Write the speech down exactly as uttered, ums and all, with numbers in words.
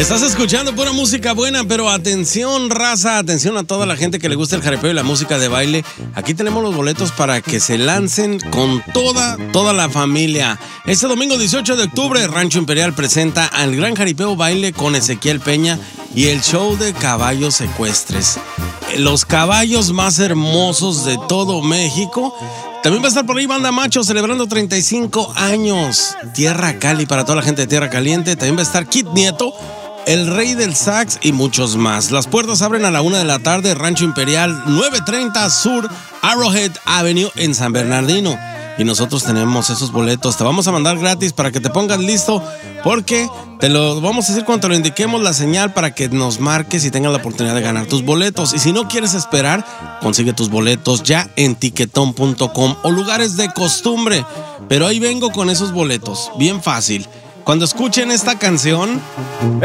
Estás escuchando pura música buena, pero atención, raza, atención a toda la gente que le gusta el jaripeo y la música de baile. Aquí tenemos los boletos para que se lancen con toda, toda la familia. Este domingo dieciocho de octubre, Rancho Imperial presenta al Gran Jaripeo Baile con Ezequiel Peña y el show de caballos ecuestres. Los caballos más hermosos de todo México. También va a estar por ahí Banda Macho celebrando treinta y cinco años. Tierra Cali para toda la gente de Tierra Caliente. También va a estar Kid Nieto, el Rey del Sax y muchos más. Las puertas abren a la una de la tarde, Rancho Imperial, novecientos treinta Sur Arrowhead Avenue en San Bernardino. Y nosotros tenemos esos boletos. Te vamos a mandar gratis para que te pongas listo, porque te lo vamos a decir cuando te lo indiquemos la señal para que nos marques y tengas la oportunidad de ganar tus boletos. Y si no quieres esperar, consigue tus boletos ya en tiquetón punto com o lugares de costumbre. Pero ahí vengo con esos boletos, bien fácil. Cuando escuchen esta canción,